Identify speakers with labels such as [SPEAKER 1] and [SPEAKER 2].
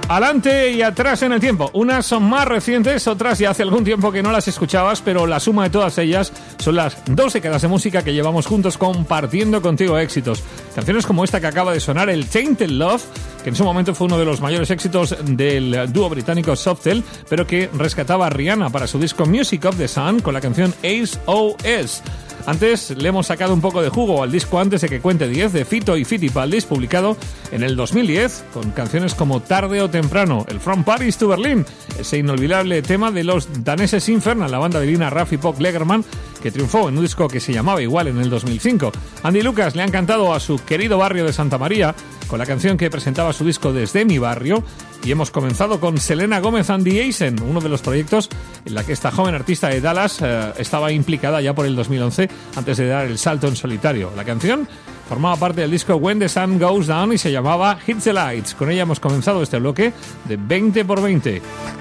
[SPEAKER 1] Adelante y atrás en el tiempo. Unas son más recientes, otras ya hace algún tiempo que no las escuchabas, pero la suma de todas ellas son las 2 décadas de música que llevamos juntos compartiendo contigo éxitos. Canciones como esta que acaba de sonar, el Tainted Love, que en su momento fue uno de los mayores éxitos del dúo británico Softel, pero que rescataba a Rihanna para su disco Music of the Sun con la canción SOS. Antes le hemos sacado un poco de jugo al disco Antes de que cuente 10 de Fito y Fitipaldis, publicado en el 2010, con canciones como Tarde o Temprano, el From Paris to Berlin, ese inolvidable tema de los daneses Infernal, la banda de Lina, Raffi Pop Legerman, que triunfó en un disco que se llamaba igual en el 2005. Andy y Lucas le han cantado a su querido barrio de Santa María con la canción que presentaba su disco Desde mi barrio, y hemos comenzado con Selena Gomez and the Eisen, uno de los proyectos en la que esta joven artista de Dallas estaba implicada ya por el 2011, antes de dar el salto en solitario. La canción formaba parte del disco When the Sun Goes Down y se llamaba Hit the Lights. Con ella hemos comenzado este bloque de 20 por 20.